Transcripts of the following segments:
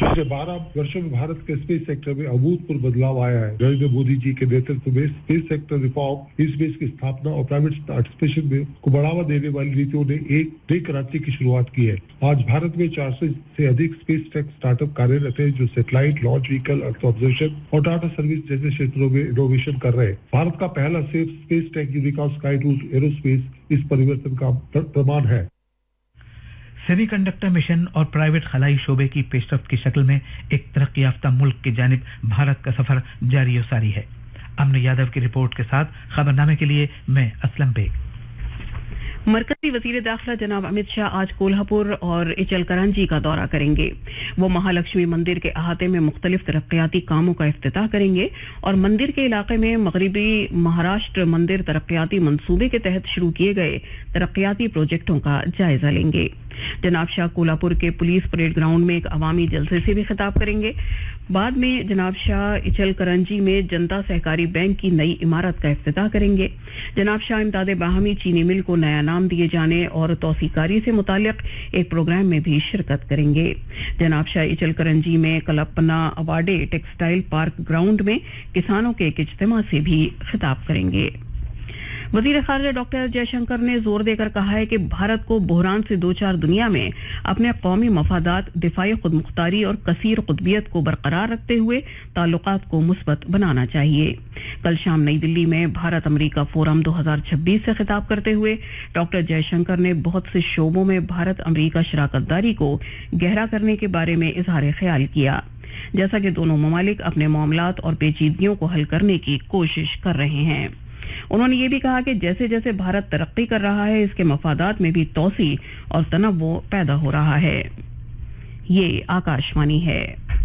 पिछले 12 वर्षों में भारत के स्पेस सेक्टर में अभूतपूर्व बदलाव आया है। नरेंद्र मोदी जी के नेतृत्व में स्पेस सेक्टर रिफॉर्म, स्पेस की स्थापना और प्राइवेट पार्टिसिपेशन में को बढ़ावा देने वाली नीतियों ने एक नई क्रांति की शुरुआत की है। आज भारत में 400 से अधिक स्पेस टेक स्टार्टअप कार्यरत है जो satellite launch vehicle, earth observation और डाटा सर्विस जैसे क्षेत्रों में इनोवेशन कर रहे हैं। भारत का पहला safe space tech unicorn Skyroot aerospace इस परिवर्तन का प्रमाण है। सेमीकंडक्टर मिशन और प्राइवेट खलाई शोबे की पेशरफ्त की शक्ल में एक तरक्की याफ्ता मुल्क की जानिब भारत का सफर जारी और सारी है। अमन यादव की रिपोर्ट के साथ खबरनामे के लिए मैं असलम बेग। मरकजी वजीर दाखिला जनाब अमित शाह आज कोल्हापुर और इचलकरंजी का दौरा करेंगे। वो महालक्ष्मी मंदिर के अहाते में मुख्तलिफ तरक्याती कामों का इफ्तिताह करेंगे और मंदिर के इलाके में मगरबी महाराष्ट्र मंदिर तरक्याती मंसूबे के तहत शुरू किए गए तरक्याती प्रोजेक्टों का जायजा लेंगे। जनाब शाह कोल्हापुर के पुलिस परेड ग्राउंड में एक अवामी जलसे से भी खिताब करेंगे। बाद में जनाब शाह इचलकरंजी में जनता सहकारी बैंक की नई इमारत का इफ्तिताह करेंगे। जनाब शाह इमदाद बाहमी चीनी मिल को नया नाम दिए जाने और तौसीकारी से मुतालिक एक प्रोग्राम में भी शिरकत करेंगे। जनाब शाह इचलकरंजी में कल्पना अवाडे टेक्सटाइल पार्क ग्राउंड में किसानों के एक इज्तिमा से भी खिताब करेंगे। वजीर खारजा डॉक्टर जयशंकर ने जोर देकर कहा है कि भारत को बहरान से दो चार दुनिया में अपने कौमी मफादात, दिफाई खुदमुख्तारी और कसीर कुतबियत को बरकरार रखते हुए ताल्लुकात को मुस्बत बनाना चाहिए। कल शाम नई दिल्ली में भारत अमेरिका फोरम 2026 से खिताब करते हुए डॉक्टर जयशंकर ने बहुत से शोबों में भारत अमेरिका शराकतदारी को गहरा करने के बारे में इजहार ख्याल किया। जैसा कि दोनों ममालिक अपने मामलात और पेचीदगियों को हल करने की कोशिश कर रहे हैं। उन्होंने ये भी कहा कि जैसे जैसे भारत तरक्की कर रहा है इसके मफादात में भी तौसी और तनव्वुर पैदा हो रहा है। ये आकाशवाणी है।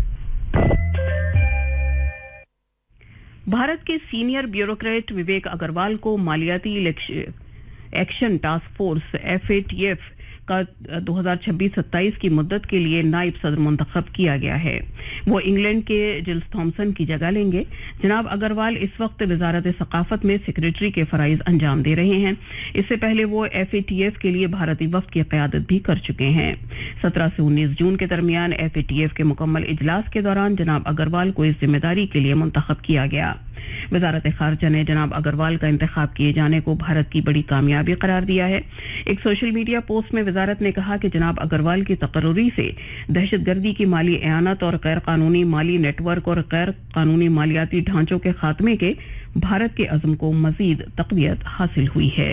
भारत के सीनियर ब्यूरोक्रेट विवेक अग्रवाल को मालियाती एक्शन टास्क फोर्स FATF का 2026-27 की मुद्दत के लिए नायब सदर मुंतखब किया गया है। वो इंग्लैंड के जिल्स थॉम्सन की जगह लेंगे। जनाब अग्रवाल इस वक्त वजारत सकाफत में सेक्रेटरी के फराइज अंजाम दे रहे हैं। इससे पहले वो FATF के लिए भारतीय वफ्द की क़यादत भी कर चुके हैं। 17 से 19 जून के दरमियान FATF के मुकम्मल इजलास के दौरान जनाब अग्रवाल को इस जिम्मेदारी के लिए मुंतखब किया गया। वजारत खारजा ने जनाब अग्रवाल का इंतखाब किए जाने को भारत की बड़ी कामयाबी करार दिया है। एक सोशल मीडिया पोस्ट में वजारत ने कहा कि जनाब अग्रवाल की तकर्री से दहशतगर्दी की माली एआनत और गैर कानूनी माली नेटवर्क और गैर कानूनी मालियाती ढांचों के खात्मे के भारत के अज़्म को मजीद तक़वियत हासिल हुई है।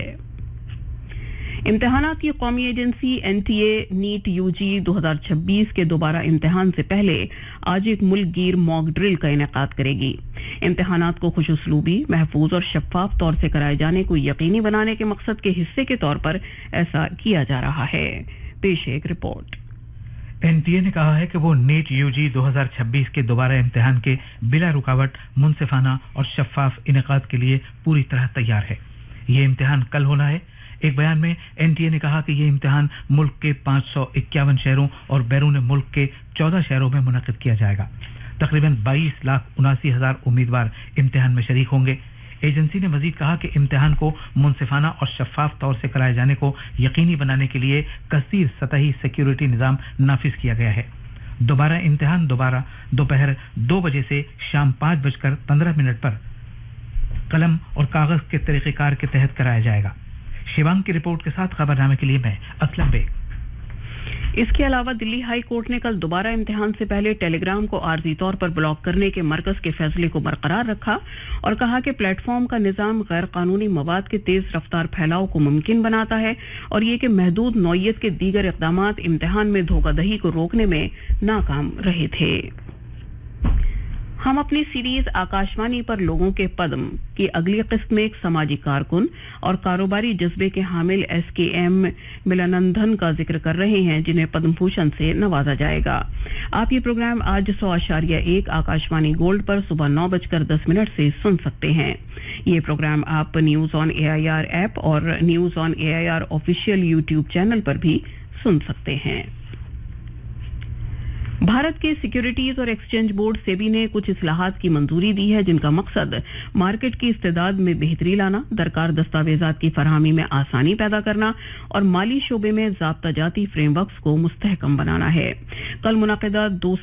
इम्तिहानात की कौमी एजेंसी NTA नीट UG 2026 के दोबारा इम्तिहान से पहले आज एक मुल्क गिर मॉक ड्रिल का इनेकाद करेगी। इम्तिहानात को खुशउस्लूबी, महफूज और शफाफ तौर से कराए जाने को यकीनी बनाने के मकसद के हिस्से के तौर पर ऐसा किया जा रहा है। पेश एक रिपोर्ट। NTA ने कहा है कि वो नीट UG 2026 के दोबारा इम्तिहान के बिला रुकावट, मुनसिफाना और शफाफ इनेकाद के लिए पूरी तरह तैयार है। ये इम्तिहान कल होना है। एक बयान में NTA ने कहा कि ये इम्तिहान मुल्क के 551 शहरों और बैरून मुल्क के 14 शहरों में मुनक़िद किया जाएगा। तकरीबन 22,79,000 उम्मीदवार इम्तिहान में शरीक होंगे। एजेंसी ने मजीद कहा कि इम्तिहान को मुनसिफाना और शफाफ तौर से कराए जाने को यकीनी बनाने के लिए कसीर सतही सिक्योरिटी निज़ाम नाफिज किया गया है। दोबारा इम्तिहान दोपहर 2 बजे से शाम 5:15 पर कलम और कागज के तरीक़ेकार के तहत कराया जाएगा। शिवांग की रिपोर्ट के साथ खबरनामे के लिए मैं असलम बेग। इसके अलावा दिल्ली हाई कोर्ट ने कल दोबारा इम्तिहान से पहले टेलीग्राम को आर्जी तौर पर ब्लॉक करने के मरकज के फैसले को बरकरार रखा और कहा कि प्लेटफॉर्म का निजाम गैर कानूनी मवाद के तेज रफ्तार फैलाव को मुमकिन बनाता है और ये कि महदूद नौइयत के दीगर इक़दामात इम्तिहान में धोखाधड़ी को रोकने में नाकाम रहे थे। हम अपनी सीरीज आकाशवाणी पर लोगों के पद्म की अगली किस्त में एक समाजी कारकुन और कारोबारी जज्बे के हामिल SKM मिलानंदन का जिक्र कर रहे हैं, जिन्हें पद्म भूषण से नवाजा जाएगा। आप ये प्रोग्राम आज 100.1 आकाशवाणी गोल्ड पर सुबह 9:10 से सुन सकते हैं। ये प्रोग्राम आप न्यूज ऑन AIR ऐप और news on AIR official YouTube channel पर भी सुन सकते हैं। भारत के सिक्योरिटीज और एक्सचेंज बोर्ड सेबी ने कुछ इस्लाहात की मंजूरी दी है, जिनका मकसद मार्केट की इस्तेदाद में बेहतरी लाना, दरकार दस्तावेजात की फरहमी में आसानी पैदा करना और माली शोबे में ज़ाब्ता जाती फ्रेमवर्क्स को मुस्तहकम बनाना है। कल मुनक़िदा